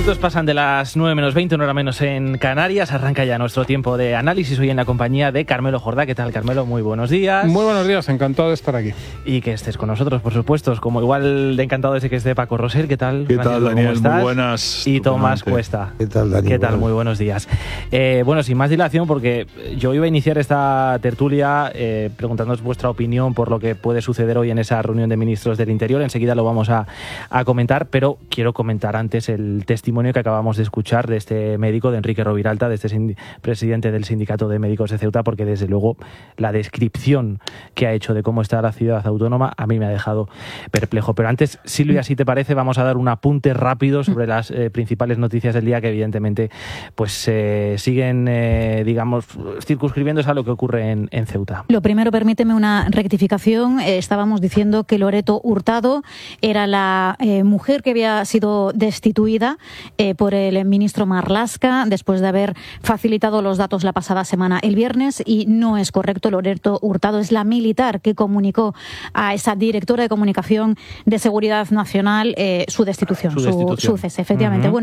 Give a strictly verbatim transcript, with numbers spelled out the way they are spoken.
minutos pasan de las nueve menos veinte, una hora menos en Canarias. Arranca ya nuestro tiempo de análisis hoy en la compañía de Carmelo Jordá. ¿Qué tal, Carmelo? Muy buenos días. Muy buenos días, encantado de estar aquí. Y que estés con nosotros, por supuesto. Como igual de encantado de que esté Paco Rosell. ¿Qué tal? ¿Qué Francisco, tal, Daniel? ¿cómo estás? Muy buenas. Y Tomás Cuesta. ¿Qué tal, Daniel? ¿Qué tal? Muy buenos días. Eh, bueno, sin más dilación, porque yo iba a iniciar esta tertulia eh, preguntándoos vuestra opinión por lo que puede suceder hoy en esa reunión de ministros del Interior. Enseguida lo vamos a, a comentar, pero quiero comentar antes el testimonio que acabamos de escuchar de este médico, de Enrique Roviralta, de este sind- presidente del Sindicato de Médicos de Ceuta, porque desde luego la descripción que ha hecho de cómo está la ciudad autónoma a mí me ha dejado perplejo. Pero antes, Silvia, si te parece, vamos a dar un apunte rápido sobre las eh, principales noticias del día que evidentemente pues eh, siguen, eh, digamos, circunscribiéndose a lo que ocurre en, en Ceuta. Lo primero, permíteme una rectificación. Eh, estábamos diciendo que Loreto Hurtado era la eh, mujer que había sido destituida eh, por el ministro Marlaska después de haber facilitado los datos la pasada semana, el viernes, y no es correcto. Loreto Hurtado es la militar que comunicó a esa directora de comunicación de Seguridad Nacional eh, su destitución, su, su, destitución. su cese, efectivamente. Uh-huh. Bueno,